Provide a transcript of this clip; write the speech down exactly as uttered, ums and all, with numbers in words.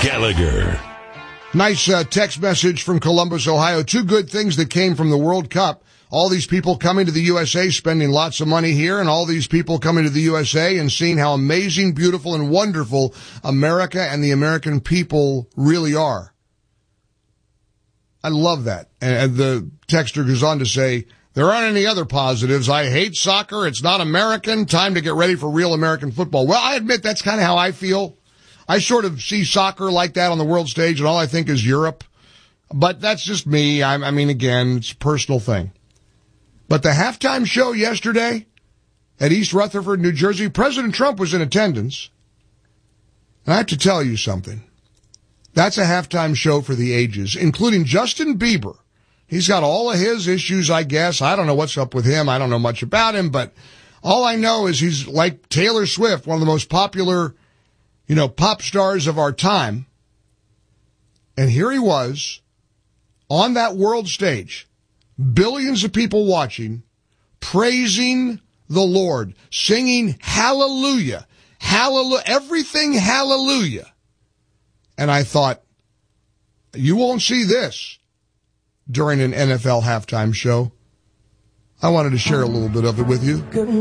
Gallagher. Nice uh, text message from Columbus, Ohio. Two good things that came from the World Cup. All these people coming to the U S A, spending lots of money here, and all these people coming to the U S A and seeing how amazing, beautiful, and wonderful America and the American people really are. I love that. And the texter goes on to say, there aren't any other positives. I hate soccer. It's not American. Time to get ready for real American football. Well, I admit that's kind of how I feel. I sort of see soccer like that on the world stage, and all I think is Europe. But that's just me. I, I mean, again, it's a personal thing. But the halftime show yesterday at East Rutherford, New Jersey, President Trump was in attendance. And I have to tell you something. That's a halftime show for the ages, including Justin Bieber. He's got all of his issues, I guess. I don't know what's up with him. I don't know much about him, but all I know is he's like Taylor Swift, one of the most popular, you know, pop stars of our time. And here he was on that world stage, billions of people watching, praising the Lord, singing hallelujah, hallelujah, everything hallelujah. And I thought, you won't see this during an N F L halftime show. I wanted to share a little bit of it with you.